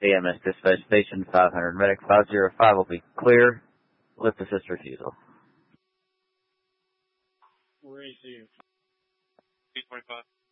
AMS Dispatch Station 500 Medic 505 will be clear. Lift assist refusal. Where is you? 225.